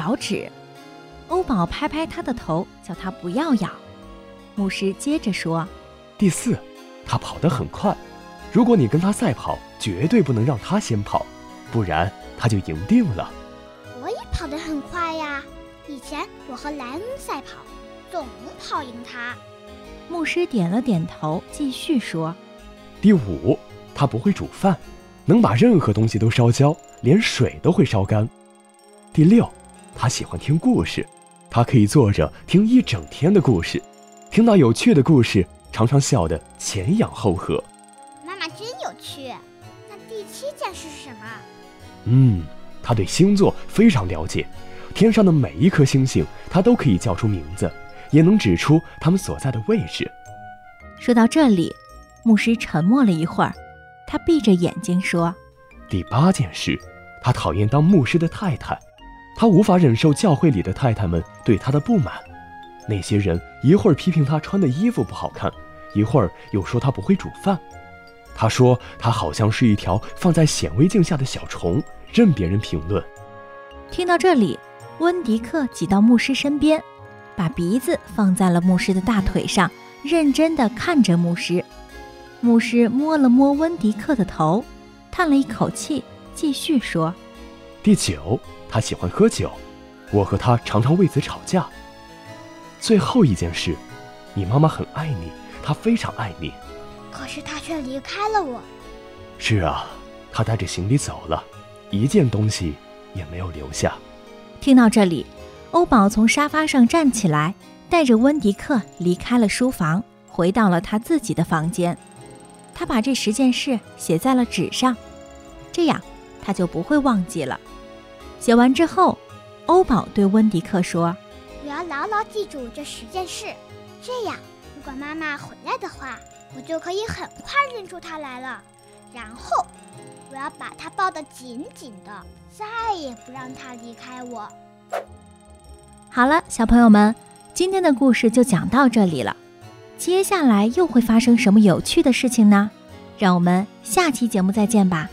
脚趾。欧宝拍拍他的头，叫他不要咬。牧师接着说： 第4，他跑得很快，如果你跟他赛跑，绝对不能让他先跑，不然他就赢定了。 我也跑得很快呀，以前我和莱恩赛跑，总能跑赢他。 牧师点了点头，继续说： 第5，他不会煮饭，能把任何东西都烧焦，连水都会烧干。第6，他喜欢听故事，他可以坐着听一整天的故事，听到有趣的故事，常常笑得前仰后合。 妈妈真有趣。那第7件事是什么？ 他对星座非常了解，天上的每一颗星星他都可以叫出名字，也能指出它们所在的位置。 说到这里，牧师沉默了一会儿，他闭着眼睛说： 第8件事，他讨厌当牧师的太太，他无法忍受教会里的太太们对他的不满。那些人一会儿批评他穿的衣服不好看，一会儿又说他不会煮饭。他说他好像是一条放在显微镜下的小虫，任别人评论。 听到这里，温迪克挤到牧师身边，把鼻子放在了牧师的大腿上，认真地看着牧师。牧师摸了摸温迪克的头，叹了一口气，继续说： 第9，他喜欢喝酒，我和他常常为此吵架。最后一件事，你妈妈很爱你，她非常爱你。 可是她却离开了我。 是啊，她带着行李走了，一件东西也没有留下。 听到这里，欧宝从沙发上站起来，带着温迪克离开了书房，回到了他自己的房间。他把这10件事写在了纸上，这样他就不会忘记了。写完之后，欧宝对温迪克说： 我要牢牢记住这10件事，这样如果妈妈回来的话，我就可以很快认出她来了。然后我要把她抱得紧紧的，再也不让她离开我。 好了，小朋友们，今天的故事就讲到这里了。接下来又会发生什么有趣的事情呢？让我们下期节目再见吧。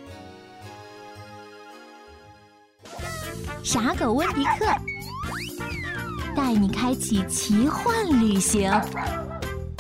傻狗温迪克带你开启奇幻旅行。